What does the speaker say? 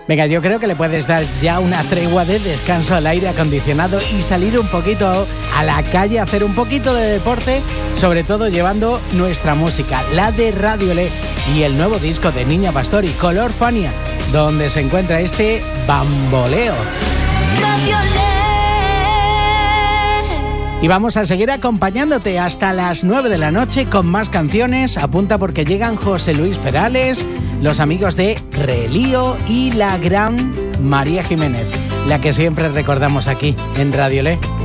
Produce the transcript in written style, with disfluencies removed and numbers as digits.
Venga, yo creo que le puedes dar ya una tregua de descanso al aire acondicionado y salir un poquito a la calle, hacer un poquito de deporte, sobre todo llevando nuestra música, la de Radio Le y el nuevo disco de Niña Pastori, Color Fania, donde se encuentra este Bamboleo. Radio Le. Y vamos a seguir acompañándote hasta las 9 de la noche con más canciones. Apunta porque llegan José Luis Perales, los amigos de Relío y la gran María Jiménez, la que siempre recordamos aquí en Radio Le.